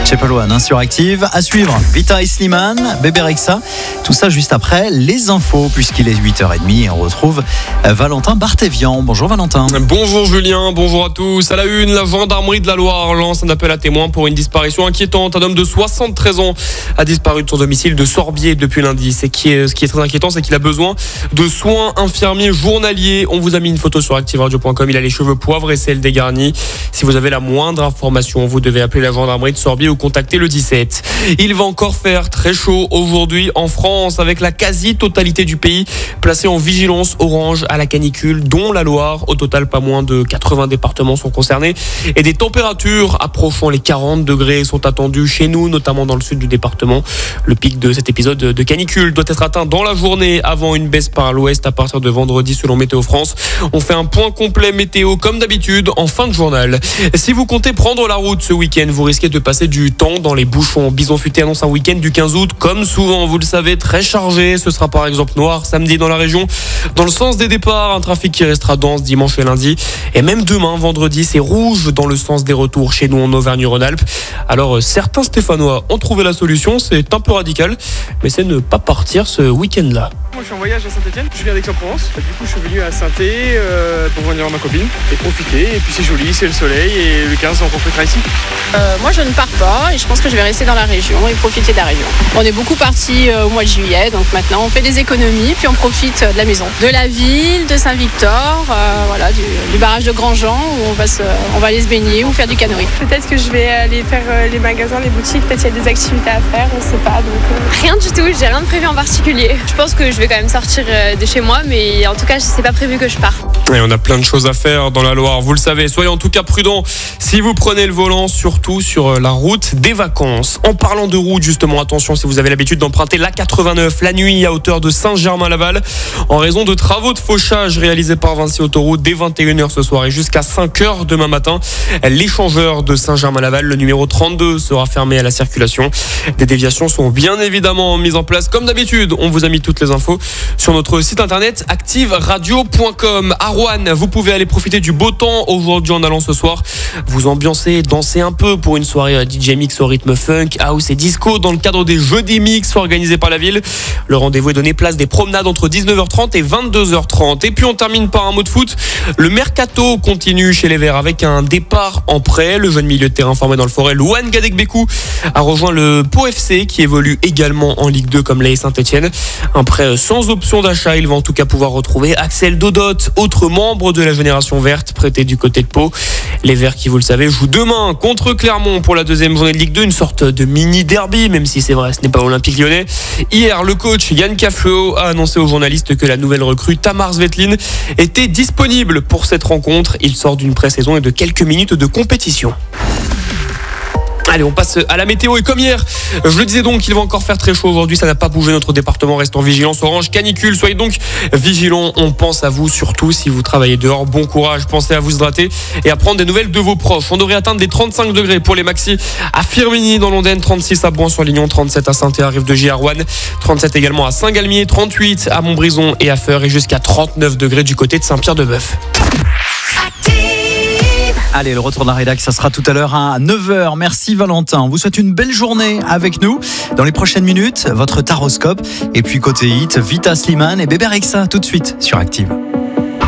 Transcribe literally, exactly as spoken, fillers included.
Chapel One hein, sur Active. À suivre, Vita et Slimane, Bébé Rexha. Tout ça juste après les infos, puisqu'il est huit heures trente et on retrouve Valentin Barthévian. Bonjour Valentin. Bonjour Julien, bonjour à tous. À la une, la gendarmerie de la Loire lance un appel à témoins pour une disparition inquiétante. Un homme de soixante-treize ans a disparu de son domicile de Sorbier depuis lundi. C'est qui est, ce qui est très inquiétant, c'est qu'il a besoin de soins infirmiers journaliers. On vous a mis une photo sur active radio point com. Il a les cheveux poivre et cils dégarnis. Si vous avez la moindre information, vous devez appeler la gendarmerie de Sorbier ou contacter le dix-sept. Il va encore faire très chaud aujourd'hui en France, avec la quasi-totalité du pays placée en vigilance orange à la canicule, dont la Loire. Au total, pas moins de quatre-vingts départements sont concernés et des températures approchant les quarante degrés sont attendues chez nous, notamment dans le sud du département. Le pic de cet épisode de canicule doit être atteint dans la journée avant une baisse par l'ouest à partir de vendredi selon Météo France. On fait un point complet météo comme d'habitude en fin de journal. Si vous comptez prendre la route ce week-end, vous risquez de passer du temps dans les bouchons. Bison Futé annonce un week-end du quinze août, comme souvent, vous le savez, très chargé. Ce sera par exemple noir samedi dans la région. Dans le sens des départs, un trafic qui restera dense dimanche et lundi. Et même demain, vendredi, c'est rouge dans le sens des retours chez nous en Auvergne-Rhône-Alpes. Alors certains Stéphanois ont trouvé la solution, c'est un peu radical, mais c'est ne pas partir ce week-end-là. Moi je suis en voyage à Saint-Etienne, je viens d'Aix-en-Provence. Du coup je suis venu à Saint-Étienne euh, pour venir voir ma copine et profiter. Et puis c'est joli, c'est le soleil et le quinze on profitera ici. Euh, moi je ne pars pas et je pense que je vais rester dans la région et profiter de la région. On est beaucoup partis euh, au mois de juillet, donc maintenant on fait des économies puis on profite de la maison. De la ville, de Saint-Victor, euh, voilà, du, du barrage de Grandjean où on va, se, on va aller se baigner ou faire du canoë. Peut-être que je vais aller faire euh, les magasins, les boutiques, peut-être qu'il y a des activités à faire, on ne sait pas. Donc, euh... Rien du tout, j'ai rien de prévu en particulier. Je pense que je vais quand même sortir de chez moi, mais en tout cas, c'est pas prévu que je parte. Et on a plein de choses à faire dans la Loire, vous le savez. Soyez en tout cas prudents si vous prenez le volant, surtout sur la route des vacances. En parlant de route, justement, attention si vous avez l'habitude d'emprunter l'A quatre-vingt-neuf la nuit à hauteur de Saint-Germain-Laval, en raison de travaux de fauchage réalisés par Vinci Autoroute dès vingt et une heures ce soir et jusqu'à cinq heures demain matin. L'échangeur de Saint-Germain-Laval, le numéro trente-deux, sera fermé à la circulation. Des déviations sont bien évidemment mises en place comme d'habitude. On vous a mis toutes les infos sur notre site internet active radio point com. À Roanne, vous pouvez aller profiter du beau temps aujourd'hui en allant ce soir vous ambiancer, danser un peu pour une soirée D J mix au rythme funk, house et disco dans le cadre des Jeux des Mix organisés par la ville. Le rendez-vous est donné place des promenades entre dix-neuf heures trente et vingt-deux heures trente. Et puis on termine par un mot de foot. Le mercato continue chez les Verts avec un départ en prêt. Le jeune milieu de terrain formé dans le Forêt, Louane Gadegbekou, a rejoint le Pau F C qui évolue également en Ligue deux comme l'A S Saint-Etienne. Un prêt sans option d'achat. Il va en tout cas pouvoir retrouver Axel Dodot, autre membre de la génération verte prêté du côté de Pau. Les Verts qui, vous le savez, jouent demain contre Clermont pour la deuxième journée de Ligue deux, une sorte de mini derby, même si c'est vrai, ce n'est pas Olympique Lyonnais. Hier, le coach Yann Cafleo a annoncé aux journalistes que la nouvelle recrue Tamar Svetlin était disponible pour cette rencontre. Il sort d'une pré-saison et de quelques minutes de compétition. Allez, on passe à la météo et comme hier, je le disais donc, il va encore faire très chaud aujourd'hui, ça n'a pas bougé, notre département reste en vigilance orange canicule, soyez donc vigilants, on pense à vous surtout si vous travaillez dehors, bon courage, pensez à vous hydrater et à prendre des nouvelles de vos proches. On devrait atteindre des trente-cinq degrés pour les maxi à Firminy dans l'Ondaine, trente-six à Boin-sur-Lignon, trente-sept à Saint-Étienne, Rive de Gier à Roanne, trente-sept également à Saint-Galmier, trente-huit à Montbrison et à Feur et jusqu'à trente-neuf degrés du côté de Saint-Pierre-de-Bœuf. Allez, le retour de la rédac, ça sera tout à l'heure à neuf heures. Merci Valentin. On vous souhaite une belle journée avec nous. Dans les prochaines minutes, votre taroscope. Et puis côté hit, Vita Slimane et Bébé Rexha tout de suite sur Active.